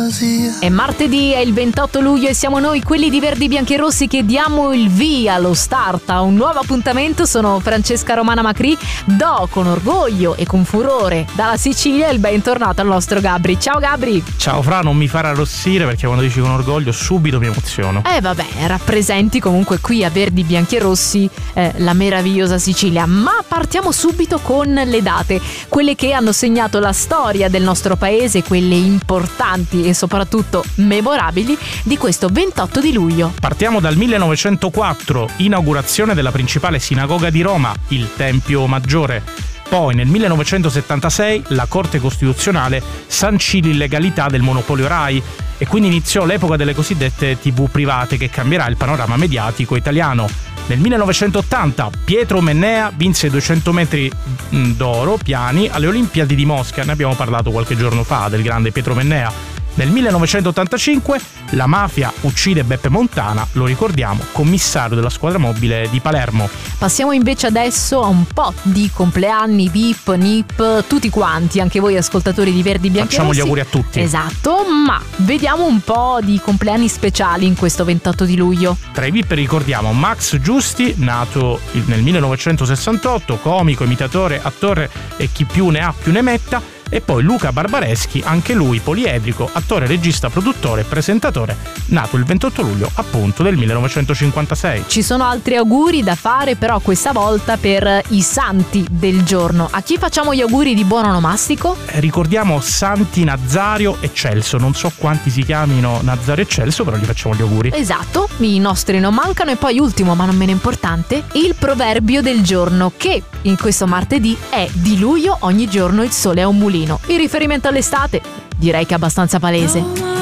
È martedì, è il 28 luglio e siamo noi, quelli di Verdi Bianchi e Rossi, che diamo il via, lo start a un nuovo appuntamento. Sono Francesca Romana Macri, do con orgoglio e con furore dalla Sicilia il bentornato al nostro Gabri. Ciao Gabri! Ciao Fra, non mi far arrossire perché quando dici con orgoglio subito mi emoziono. Vabbè, rappresenti comunque qui a Verdi Bianchi e Rossi la meravigliosa Sicilia. Ma partiamo subito con le date, quelle che hanno segnato la storia del nostro paese, quelle importanti e soprattutto memorabili di questo 28 di luglio. Partiamo dal 1904, inaugurazione della principale sinagoga di Roma, il Tempio Maggiore. Poi nel 1976 la Corte Costituzionale sancì l'illegalità del monopolio Rai e quindi iniziò l'epoca delle cosiddette TV private, che cambierà il panorama mediatico italiano. Nel 1980 Pietro Mennea vinse 200 metri d'oro piani alle Olimpiadi di Mosca, ne abbiamo parlato qualche giorno fa del grande Pietro Mennea. Nel 1985 la mafia uccide Beppe Montana, lo ricordiamo, commissario della squadra mobile di Palermo. Passiamo invece adesso a un po' di compleanni, VIP, NIP, tutti quanti, anche voi ascoltatori di Verdi Bianchi e Rossi. Facciamo gli auguri a tutti. Esatto, ma vediamo un po' di compleanni speciali in questo 28 di luglio. Tra i VIP ricordiamo Max Giusti, nato nel 1968, comico, imitatore, attore e chi più ne ha più ne metta. E poi Luca Barbareschi, anche lui poliedrico, attore, regista, produttore e presentatore, nato il 28 luglio appunto del 1956. Ci sono altri auguri da fare però questa volta per i santi del giorno. A chi facciamo gli auguri di buon onomastico? Ricordiamo Santi Nazario e Celso, non so quanti si chiamino Nazario e Celso, però gli facciamo gli auguri. Esatto, i nostri non mancano. E poi ultimo ma non meno importante, il proverbio del giorno, che in questo martedì è: di luglio ogni giorno il sole è un mulino. Il riferimento all'estate direi che è abbastanza palese.